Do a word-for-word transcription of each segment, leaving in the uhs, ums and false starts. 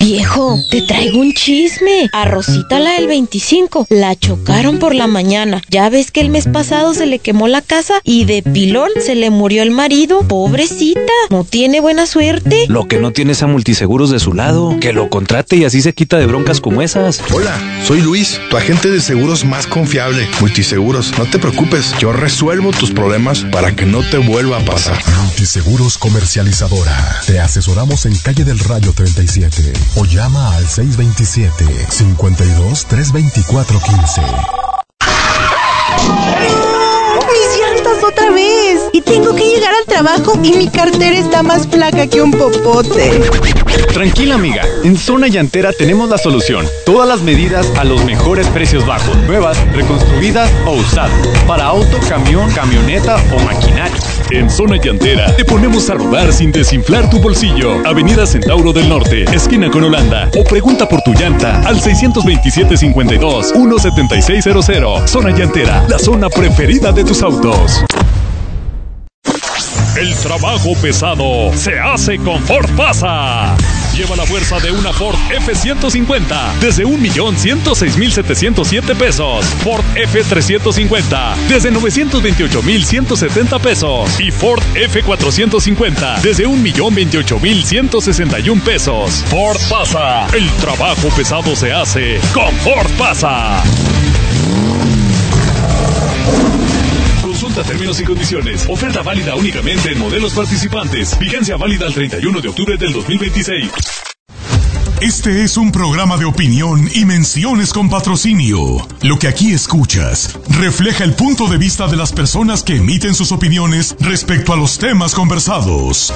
Viejo, te traigo un chisme. A Rosita, la del veinticinco, la chocaron por la mañana. Ya ves que el mes pasado se le quemó la casa y de pilón se le murió el marido. Pobrecita, no tiene buena suerte. Lo que no tiene es a Multiseguros de su lado. Que lo contrate y así se quita de broncas como esas. Hola, soy Luis, tu agente de seguros más confiable. Multiseguros, no te preocupes. Yo resuelvo tus problemas para que no te vuelva a pasar. Multiseguros Comercializadora. Te asesoramos en Calle del Rayo treinta y siete o llama al seis dos siete, cinco dos, tres dos cuatro uno cinco. ¡Mis llantas otra vez! Y tengo que llegar al trabajo y mi cartera está más flaca que un popote. Tranquila, amiga. En Zona Llantera tenemos la solución. Todas las medidas a los mejores precios bajos. Nuevas, reconstruidas o usadas. Para auto, camión, camioneta o maquinaria. En Zona Llantera te ponemos a rodar sin desinflar tu bolsillo. Avenida Centauro del Norte, esquina con Holanda. O pregunta por tu llanta al seis dos siete, cinco dos, uno siete seis cero cero. Zona Llantera, la zona preferida de tus autos. El trabajo pesado se hace con Ford Pasa. Lleva la fuerza de una Ford F ciento cincuenta desde un millón ciento seis mil setecientos siete pesos. Ford F trescientos cincuenta desde novecientos veintiocho mil ciento setenta pesos. Y Ford F cuatrocientos cincuenta desde un millón veintiocho mil ciento sesenta y un pesos. Ford Pasa. El trabajo pesado se hace con Ford Pasa. Consulta términos y condiciones. Oferta válida únicamente en modelos participantes. Vigencia válida al treinta y uno de octubre del dos mil veintiséis. Este es un programa de opinión y menciones con patrocinio. Lo que aquí escuchas refleja el punto de vista de las personas que emiten sus opiniones respecto a los temas conversados.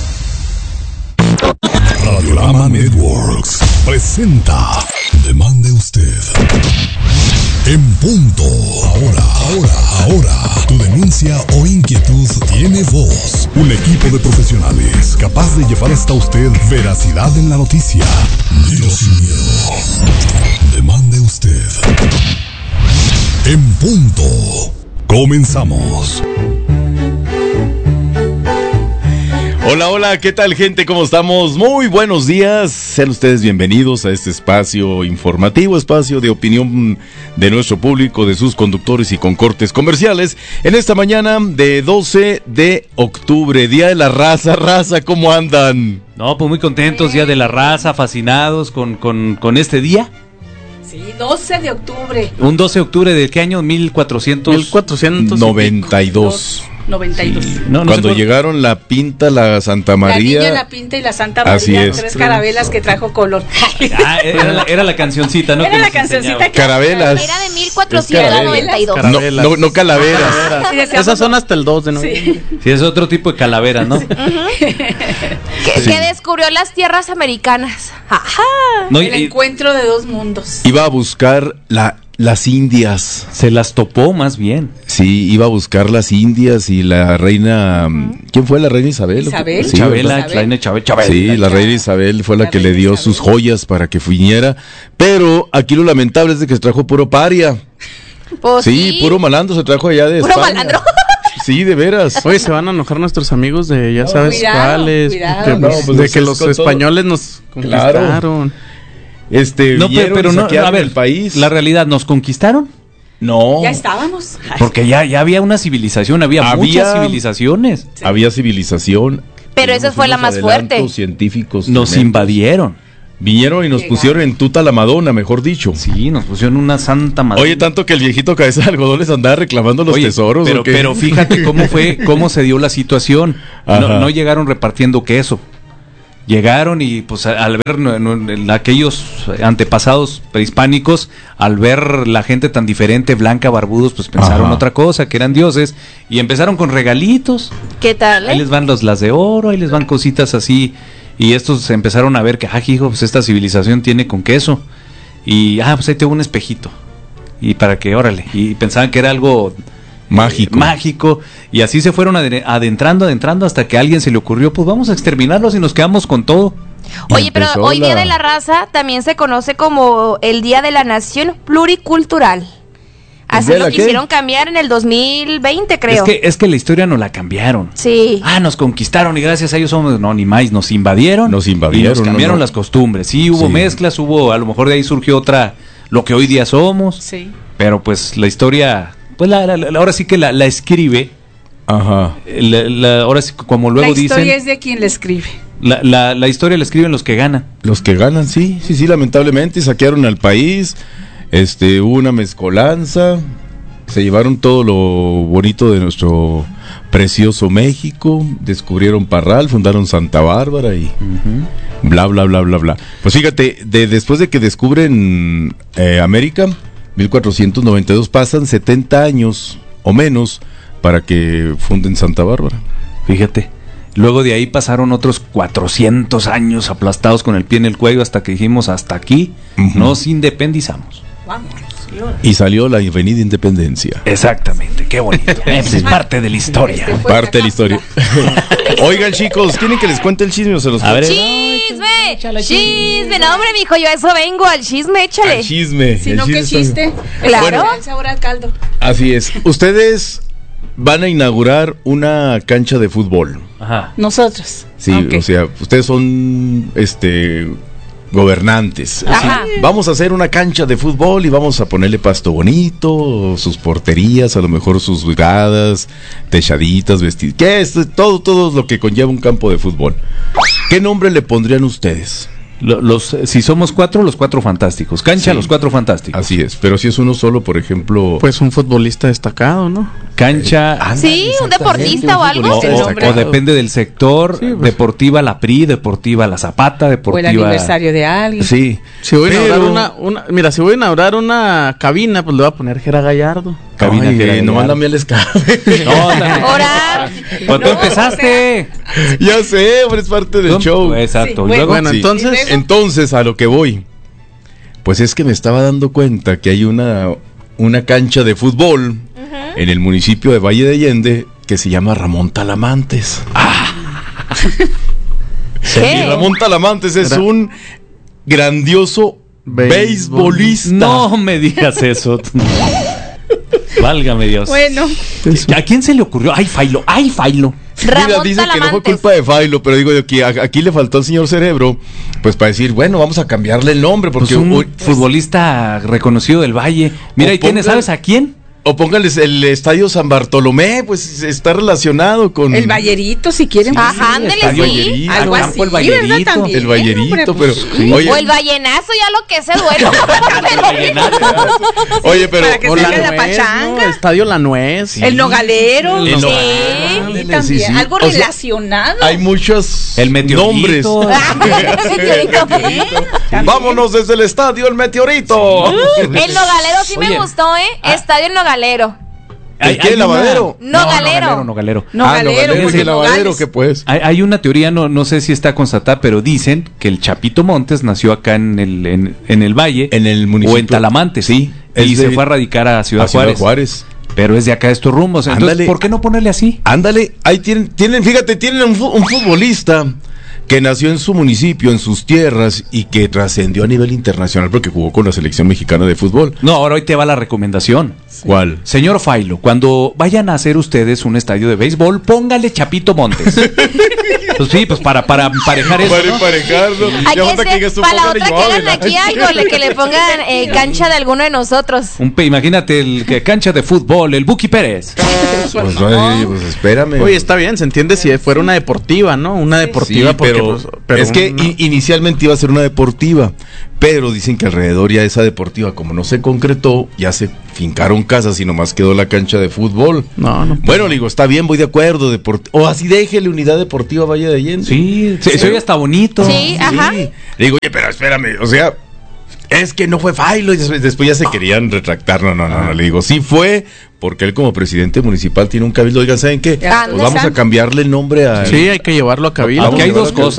Radiorama Networks presenta Demande Usted. En punto. Ahora, ahora, ahora. Tu denuncia o inquietud tiene voz. Un equipo de profesionales capaz de llevar hasta usted veracidad en la noticia. Dilo sin miedo. Demande usted. En punto. Comenzamos. Hola, hola, ¿qué tal, gente? ¿Cómo estamos? Muy buenos días. Sean ustedes bienvenidos a este espacio informativo, espacio de opinión de nuestro público, de sus conductores y con cortes comerciales. En esta mañana de doce de octubre, Día de la Raza. Raza, ¿cómo andan? No, pues muy contentos, Día de la Raza, fascinados con, con, con este día. Sí, doce de octubre. Un doce de octubre ¿de qué año? mil cuatrocientos noventa y dos. noventa y dos. Sí. No, no Cuando llegaron la Pinta, la Santa María. La Niña, la Pinta y la Santa María. Así es. Tres carabelas que trajo color. Ah, era, la, era la cancioncita, ¿no? Era la cancioncita que Carabelas. Era de mil cuatrocientos noventa y dos. No, no, no calaveras. Sí, esas son hasta el dos de noviembre. Sí. Sí, es otro tipo de calavera, ¿no? Uh-huh. que, sí. que descubrió las tierras americanas. Ajá. No, el y, encuentro de dos mundos. Iba a buscar la... Las Indias. Se las topó más bien. Sí, iba a buscar las Indias y la reina... ¿Quién fue la reina Isabel? Isabel. Sí, Chabela, Isabel. Chabel, Chabel. Sí, la reina Isabel fue la, la que le dio Isabel. sus joyas para que viniera. Pero aquí lo lamentable es de que se trajo puro paria. Pues sí, sí, puro malandro se trajo allá de Puro España. malandro. Sí, de veras. Oye, se van a enojar nuestros amigos de ya No, sabes cuidado, cuáles. cuidado. Porque, No, pues, de que es los con españoles todo. Nos conquistaron. Claro. Este, No, pero, pero no, a ver, el país. La realidad, ¿nos conquistaron? No. Ya estábamos. Porque ya, ya había una civilización, había, Había- muchas civilizaciones. Sí. Había civilización. Pero esa fue la unos más fuerte. adelantos científicos. Nos tremendos. invadieron. Vinieron y nos Llegaron. pusieron en tuta la Madonna, mejor dicho. Sí, nos pusieron una santa madre. Oye, tanto que el viejito cabeza de algodón les andaba reclamando los Oye, tesoros. pero, ¿o qué? pero fíjate cómo fue, cómo se dio la situación. Ajá. No, no llegaron repartiendo queso. Llegaron y pues al ver no, no, aquellos antepasados prehispánicos, al ver la gente tan diferente, blanca, barbudos, pues pensaron Ajá. otra cosa, que eran dioses, y empezaron con regalitos. ¿Qué tal? Eh? Ahí les van los las de oro, ahí les van cositas así, y estos empezaron a ver que, ah, hijo, pues esta civilización tiene con queso, y ah, pues ahí tengo un espejito, y para que, órale, y pensaban que era algo mágico. Eh, mágico, y así se fueron adentrando, adentrando, hasta que a alguien se le ocurrió, pues vamos a exterminarlos y nos quedamos con todo. Oye, pero Empezó hoy la- Día de la Raza también se conoce como el Día de la Nación Pluricultural. Así lo quisieron cambiar en el dos mil veinte, creo. Es que, es que la historia nos la cambiaron. Sí. Ah, nos conquistaron y gracias a ellos somos... No, ni más, nos invadieron. Nos invadieron. Y nos cambiaron no, no. las costumbres. Sí, hubo Sí. mezclas, hubo... A lo mejor de ahí surgió otra... Lo que hoy día somos. Sí. Pero pues la historia... Pues la, la, la, ahora sí que la, la escribe. Ajá. La, la, ahora sí, como luego La historia dicen... es de quien la escribe. La, la, la historia la escriben los que ganan. Los que ganan, sí, sí, sí, lamentablemente saquearon al país, este, hubo una mezcolanza, se llevaron todo lo bonito de nuestro precioso México, descubrieron Parral, fundaron Santa Bárbara y uh-huh. bla, bla, bla, bla, bla. Pues fíjate, de, después de que descubren eh, América, mil cuatrocientos noventa y dos, pasan setenta años o menos para que funden Santa Bárbara. Fíjate. Luego de ahí pasaron otros cuatrocientos años aplastados con el pie en el cuello hasta que dijimos hasta aquí uh-huh. nos independizamos. Vámonos. Y salió la Avenida Independencia. Exactamente, qué bonito. Es parte de la historia. Este Parte de la historia. Oigan, chicos, ¿quieren que les cuente el chisme o se los A ver. ¡Chisme! ¡Chisme! No, hombre, mijo, yo a eso vengo, al chisme, échale. Al chisme. Si no, ¿qué chiste? Claro. Bueno, el sabor al caldo. Así es. Ustedes van a inaugurar una cancha de fútbol. Ajá. Nosotros. Sí, Okay. o sea, ustedes son este gobernantes. Ajá. Sí, vamos a hacer una cancha de fútbol y vamos a ponerle pasto bonito, sus porterías, a lo mejor sus gradas, techaditas, vestidos. ¿Qué es? Todo, todo lo que conlleva un campo de fútbol. ¿Qué nombre le pondrían ustedes? Los, los, si somos cuatro, los cuatro fantásticos. Cancha, Sí. los cuatro fantásticos. Así es, pero si es uno solo, por ejemplo... Pues un futbolista destacado, ¿no? Cancha... Eh, ándale, Sí, un deportista o algo. O, Sí, o- destacado. o depende del sector. Sí, pues. Deportiva la P R I, Deportiva la Zapata, O el Deportiva... aniversario de alguien. Sí. Si voy a Pero- inaugurar una, una... Mira, si voy a inaugurar una cabina, pues le voy a poner Gera Gallardo. Cabina Ay, que era no de- mándame al escape. No, no. Ahora. Pues tú empezaste. Ya sé, hombre, es parte del Tú- show. Exacto. Sí, Y luego, Bueno, Sí. entonces... ¿Y luego? Entonces, a lo que voy, pues es que me estaba dando cuenta que hay una, una cancha de fútbol uh-huh. en el municipio de Valle de Allende que se llama Ramón Talamantes. ¿Qué? Y Ramón Talamantes es Era- un grandioso beisbolista. no me digas eso. Válgame Dios. Bueno, ¿A quién se le ocurrió? Ay, Failo, ay, Failo. Mira, Ramón dice que no fue Talamantes. culpa de Failo, pero digo yo que a- aquí le faltó al señor Cerebro, pues para decir, bueno, vamos a cambiarle el nombre, porque Pues un hoy- futbolista reconocido del Valle. Mira, O ¿y tienes, pongan- sabes a quién? o póngales el Estadio San Bartolomé, pues está relacionado con el Vallerito, si quieren. Ajá, ándele, Estadio sí. Vallerito. Algo Ah, así, campo el ¿verdad? Vallerito. También, el Vallerito, hombre, pero pues, oye, O el vallenazo, ya lo que se duelo. oye, pero para que O se la haga la Nuez, pachanga. ¿no? Estadio La Nuez. El nogalero. El sí, nogalero, y ándale, también, sí, sí. algo O sea, relacionado. hay muchos El Meteorito. nombres. Meteorito. Vámonos desde el estadio El Meteorito. El nogalero sí Oye. me gustó, ¿eh? Estadio El Nogalero. ¿El qué? ¿El lavadero? No, No, galero. nogalero. Ah, Nogalero, nogalero, porque sí, el lavadero, nogales. que pues. Hay, hay una teoría, no, no sé si está constatada, pero dicen que el Chapito Montes nació acá en el, en, en el Valle. En el municipio. O en Talamantes. Sí. Y es se de- fue a radicar a Ciudad a Ciudad Juárez. Juárez. Pero es de acá de estos rumbos. Entonces, Ándale. ¿por qué no ponerle así? Ándale, ahí tienen, tienen, fíjate, tienen un, fu- un futbolista que nació en su municipio, en sus tierras, y que trascendió a nivel internacional porque jugó con la selección mexicana de fútbol. No, ahora hoy te va la recomendación. ¿Cuál? Señor Failo, cuando vayan a hacer ustedes un estadio de béisbol, póngale Chapito Montes. Pues sí, pues para, para emparejar eso, Para ¿no? emparejarlo. Hay Ya que falta que ser, digas tú, para la póngale otra que hagan Joven, aquí ¿no? algo, le- que le pongan eh, cancha de alguno de nosotros. Un pe- imagínate el que cancha de fútbol, el Buki Pérez. Pues, no, pues espérame. Oye, está bien, se entiende si fuera una deportiva, ¿no? Una deportiva, Sí, porque, pero, pues, pero es que un- i- inicialmente iba a ser una deportiva, pero dicen que alrededor ya esa deportiva, como no se concretó, ya se fincaron casas y nomás quedó la cancha de fútbol. No, no. Bueno, le digo, está bien, voy de acuerdo, deport- o así déjele unidad deportiva Valle de Allende. Sí, se, se oye hasta bonito. Sí, ajá. Le digo, oye, pero espérame, o sea, es que no fue Failo y después, después ya se querían retractar. No, no, no, no, le digo, sí fue, porque él como presidente municipal tiene un cabildo. Oigan, ¿saben qué? Ah, Pues vamos a cambiarle el nombre a... Sí, hay que llevarlo a cabina. Aunque hay Vamos a dos ver. cosas.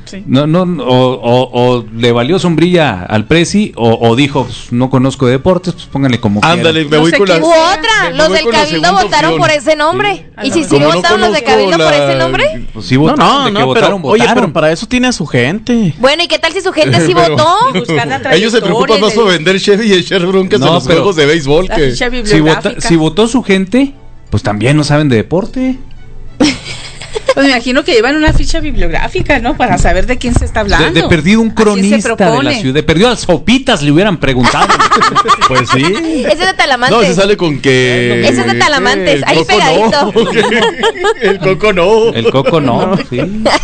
Sí. No, no, o, o, o le valió sombrilla al Prezi, o, o dijo, pues, no conozco de deportes, pues pónganle como Ándale, me No voy sé con la... qué- U otra, me los voy del con la Cabildo segunda votaron opción. por ese nombre. Sí. ¿Y si sí Como no votaron los de conozco Cabildo por la- ese nombre? Pues sí No, votaron, no, de que no, pero, votaron, oye, votaron. pero para eso tiene a su gente. Bueno, ¿y qué tal si su gente sí Pero- votó? Y buscar la Ellos se preocupan trayectoria más y por de- vender Chevy y echar broncas No, en los pero- juegos de béisbol la que... ficha Si, bibliográfica. vota- si votó su gente, pues también no saben de deporte. Pues me imagino que llevan una ficha bibliográfica, ¿no? Para saber de quién se está hablando. De, de perdido un ¿A quién se cronista de propone? la ciudad. De perdido a Sopitas le hubieran preguntado. Pues sí. Ese es de Talamantes. No, se sale con que... Ese es de Talamantes, el ahí Coco pegadito. No. El Coco no. El Coco no, sí.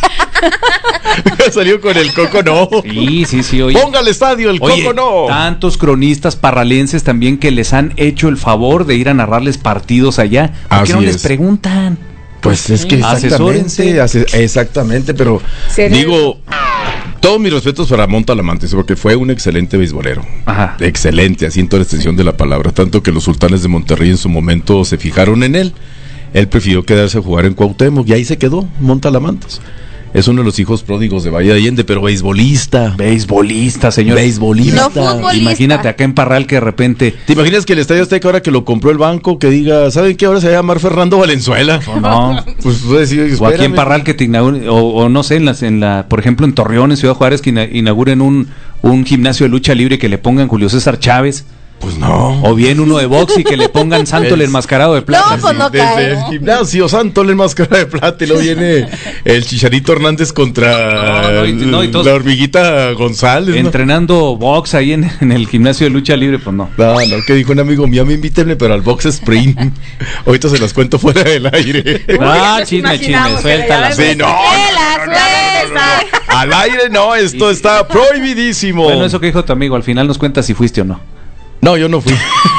Salió con el Coco no. Sí, sí, sí. Oye, Ponga al estadio el Oye, Coco no. tantos cronistas parralenses también que les han hecho el favor de ir a narrarles partidos allá. ¿Por qué Así no les es. preguntan? Pues es que Asesórense. exactamente, ase- exactamente, pero Cerebro. Digo, todos mis respetos para Ramón Talamantes, porque fue un excelente beisbolero. Ajá. Excelente, así en toda la extensión de la palabra. Tanto que los sultanes de Monterrey en su momento se fijaron en él. Él prefirió quedarse a jugar en Cuauhtémoc y ahí se quedó, Montalamantes. Es uno de los hijos pródigos de Valle de Allende, pero beisbolista. Beisbolista, señor. Beisbolista. No futbolista. Imagínate acá en Parral que de repente. ¿Te imaginas que el Estadio Azteca ahora que lo compró el banco, que diga, ¿saben qué? Ahora se va a llamar Fernando Valenzuela. O no. Pues puedes decir, O aquí en espérame. Parral que te inauguren, o, o no sé, en, las, en la, por ejemplo en Torreón, en Ciudad Juárez, que ina- inauguren un, un gimnasio de lucha libre que le pongan Julio César Chávez. Pues no. O bien uno de box y que le pongan Santo el enmascarado de plata. No, pues no Desde cae. el gimnasio, Santo el máscara de plata, y luego viene el Chicharito Hernández contra No, no, y- no, y todos- la hormiguita González. ¿no? Entrenando box ahí en, en el gimnasio de lucha libre, pues no. No, no, que dijo un amigo mío, me invítenme, pero al box sprint. Ahorita se las cuento fuera del aire. Ah, nos chisme, chisme, imaginamos que suéltala. ya Sí, no, ¡Que la suelta! al aire no, esto está prohibidísimo. Bueno, eso que dijo tu amigo, al final nos cuenta si fuiste o no. No, yo no fui.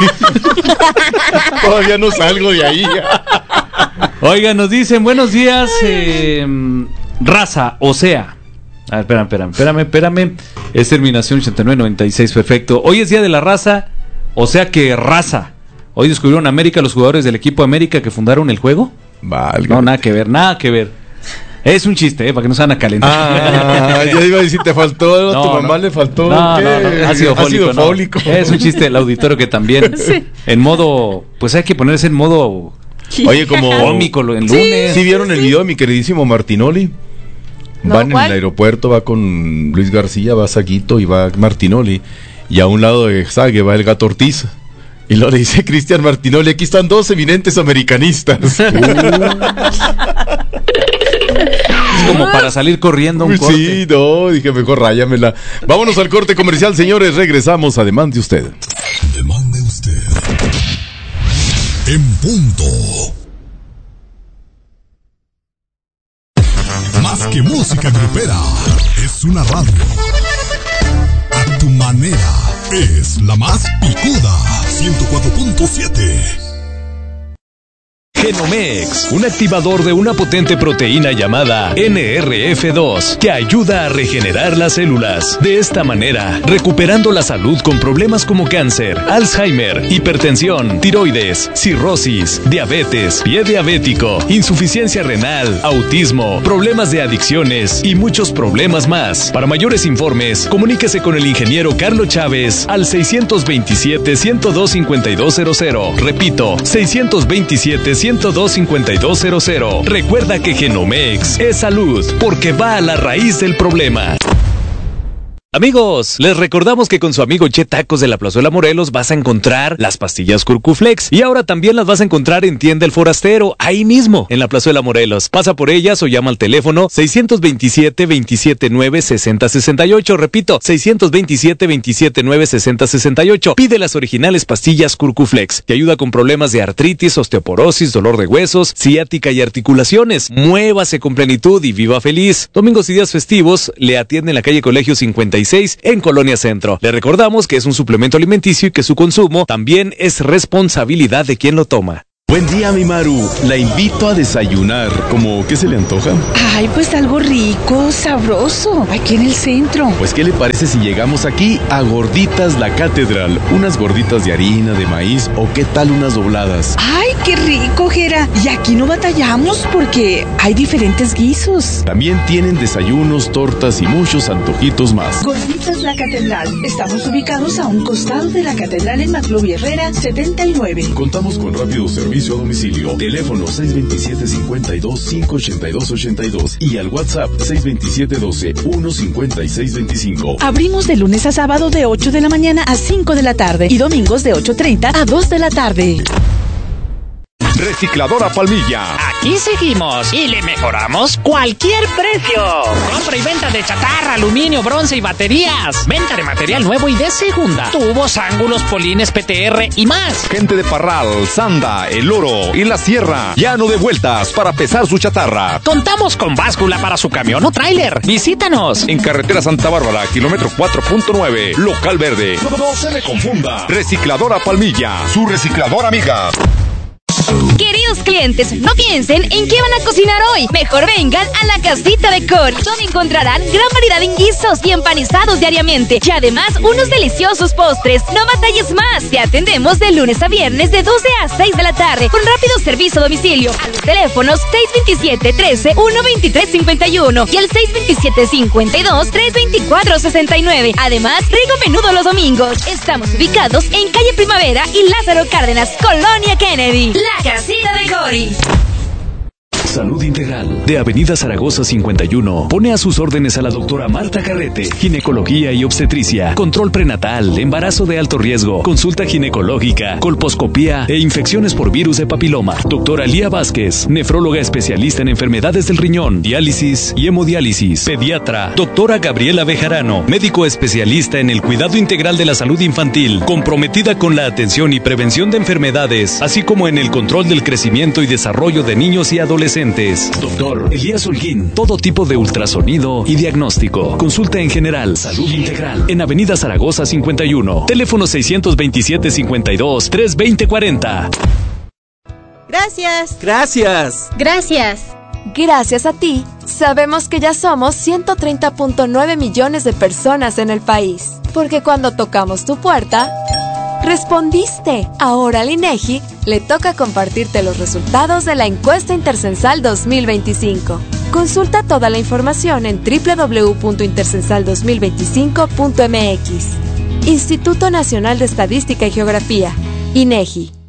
Todavía no salgo de ahí. Oiga, nos dicen, buenos días, eh, raza, o sea. A ver, espérame, espérame, espérame, espérame. Es terminación ochenta y nueve noventa y seis, perfecto. Hoy es día de la raza, o sea que raza. Hoy descubrieron América los jugadores del equipo América que fundaron el juego. Vale. No, nada que ver, nada que ver. Es un chiste, ¿eh? Para que no se van a calentar. Ah, ya iba a decir, te faltó, a tu No, mamá no. le faltó. No, ¿qué? no, no, ácido fólico. no. fólico. Es un chiste del auditorio que también. Sí. En modo, pues hay que ponerse en modo Oye, como cómico lo- en lunes. ¿Sí vieron el video de mi queridísimo Martinoli? No, Van en ¿cuál? el aeropuerto, va con Luis García, va Saguito y va Martinoli. Y a un lado de Sague va el Gato Ortiz. Y luego le dice Cristian Martinoli, aquí están dos eminentes americanistas. Es como para salir corriendo a un corte. Sí, no, dije mejor ráyamela. Vámonos al corte comercial, señores, regresamos a Demande Usted. Demande usted. En punto. Más que música grupera, es una radio. A tu manera, es la más picuda. ciento cuatro punto siete. Genomex, un activador de una potente proteína llamada N R F dos, que ayuda a regenerar las células. De esta manera, recuperando la salud con problemas como cáncer, Alzheimer, hipertensión, tiroides, cirrosis, diabetes, pie diabético, insuficiencia renal, autismo, problemas de adicciones y muchos problemas más. Para mayores informes, comuníquese con el ingeniero Carlos Chávez al seiscientos veintisiete, ciento dos, cincuenta y dos cero cero. Repito, seiscientos veintisiete, ciento dos, cincuenta y dos cero cero. Recuerda que Genomex es salud, porque va a la raíz del problema. Amigos, les recordamos que con su amigo Che Tacos de la Plazuela Morelos vas a encontrar las pastillas Curcuflex y ahora también las vas a encontrar en Tienda El Forastero, ahí mismo, en la Plazuela Morelos. Pasa por ellas o llama al teléfono seiscientos veintisiete, veintisiete nueve, sesenta sesenta y ocho. Repito, seiscientos veintisiete, veintisiete nueve, sesenta sesenta y ocho. Pide las originales pastillas Curcuflex, que ayuda con problemas de artritis, osteoporosis, dolor de huesos, ciática y articulaciones. Muévase con plenitud y viva feliz. Domingos y días festivos le atiende en la calle Colegio cincuenta y seis en Colonia Centro. Le recordamos que es un suplemento alimenticio y que su consumo también es responsabilidad de quien lo toma. Buen día, mi Maru. La invito a desayunar. ¿Cómo qué se le antoja? Ay, pues algo rico, sabroso, aquí en el centro. Pues, ¿qué le parece si llegamos aquí a Gorditas La Catedral? Unas gorditas de harina, de maíz, o qué tal unas dobladas. Ay, qué rico, Jera. Y aquí no batallamos porque hay diferentes guisos. También tienen desayunos, tortas y muchos antojitos más. Gorditas La Catedral. Estamos ubicados a un costado de la Catedral en Maclovia Herrera, setenta y nueve. Contamos con rápido servicio a domicilio. Teléfono seis dos siete, cinco dos, cinco ocho dos, ocho dos y al WhatsApp seis dos siete, uno dos, uno cinco seis dos cinco. Abrimos de lunes a sábado de ocho de la mañana a cinco de la tarde y domingos de ocho treinta a dos de la tarde. Recicladora Palmilla. Aquí seguimos y le mejoramos cualquier precio. Compra y venta de chatarra, aluminio, bronce y baterías. Venta de material nuevo y de segunda. Tubos, ángulos, polines, P T R y más. Gente de Parral, Sanda, El Oro y La Sierra. Ya no de vueltas para pesar su chatarra. Contamos con báscula para su camión o tráiler. Visítanos. En carretera Santa Bárbara, kilómetro cuatro punto nueve. Local Verde. No, no se me confunda. Recicladora Palmilla. Su recicladora amiga. Queridos clientes, no piensen en qué van a cocinar hoy. Mejor vengan a la Casita de Col, donde encontrarán gran variedad en guisos y empanizados diariamente. Y además, unos deliciosos postres. No batalles más. Te atendemos de lunes a viernes de doce a seis de la tarde, con rápido servicio a domicilio. A los teléfonos seis dos siete, trece, uno veintitrés cincuenta y uno y el seis dos siete, cincuenta y dos, tres veinticuatro sesenta y nueve. Además, rico menudo los domingos. Estamos ubicados en calle Primavera y Lázaro Cárdenas, Colonia Kennedy. La Casita de Cori. Salud Integral, de Avenida Zaragoza cincuenta y uno, pone a sus órdenes a la doctora Marta Carrete, ginecología y obstetricia, control prenatal, embarazo de alto riesgo, consulta ginecológica, colposcopía e infecciones por virus de papiloma. Doctora Lía Vázquez, nefróloga especialista en enfermedades del riñón, diálisis y hemodiálisis. Pediatra, doctora Gabriela Bejarano, médico especialista en el cuidado integral de la salud infantil, comprometida con la atención y prevención de enfermedades, así como en el control del crecimiento y desarrollo de niños y adolescentes. Doctor Elías Holguín, todo tipo de ultrasonido y diagnóstico. Consulta en general, Salud Integral, en Avenida Zaragoza cincuenta y uno. Teléfono seiscientos veintisiete, cincuenta y dos, trescientos veinte, cuarenta. Gracias. Gracias. Gracias. Gracias a ti, sabemos que ya somos ciento treinta punto nueve millones de personas en el país. Porque cuando tocamos tu puerta, respondiste. Ahora al INEGI le toca compartirte los resultados de la encuesta intercensal dos mil veinticinco. Consulta toda la información en doble u doble u doble u punto intercensal dos mil veinticinco punto m x. Instituto Nacional de Estadística y Geografía, INEGI.